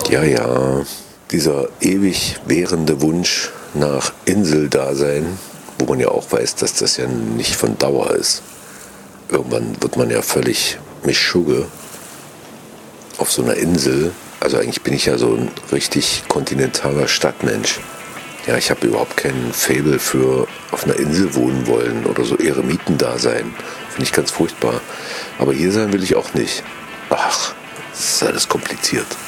Ja, ja, dieser ewig währende Wunsch nach Inseldasein, wo man ja auch weiß, dass das ja nicht von Dauer ist. Irgendwann wird man ja völlig Mischugge auf so einer Insel. Also eigentlich bin ich ja so ein richtig kontinentaler Stadtmensch. Ja, ich habe überhaupt kein Faible für auf einer Insel wohnen wollen oder so Eremitendasein. Finde ich ganz furchtbar. Aber hier sein will ich auch nicht. Ach, das ist alles kompliziert.